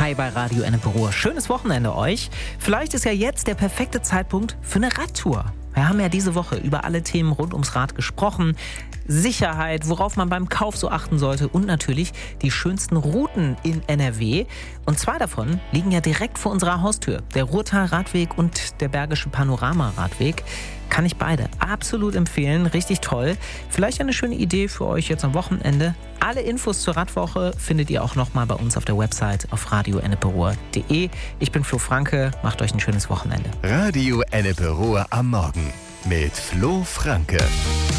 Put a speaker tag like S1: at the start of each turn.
S1: Hi bei Radio Ennepe. Schönes Wochenende euch. Vielleicht ist ja jetzt der perfekte Zeitpunkt für eine Radtour. Wir haben ja diese Woche über alle Themen rund ums Rad gesprochen. Sicherheit, worauf man beim Kauf so achten sollte und natürlich die schönsten Routen in NRW. Und zwei davon liegen ja direkt vor unserer Haustür. Der Ruhrtal-Radweg und der Bergische Panorama-Radweg. Kann ich beide absolut empfehlen. Richtig toll. Vielleicht eine schöne Idee für euch jetzt am Wochenende. Alle Infos zur Radwoche findet ihr auch nochmal bei uns auf der Website auf radioennepe-ruhr.de. Ich bin Flo Franke. Macht euch ein schönes Wochenende.
S2: Radio Ennepe-Ruhr am Morgen mit Flo Franke.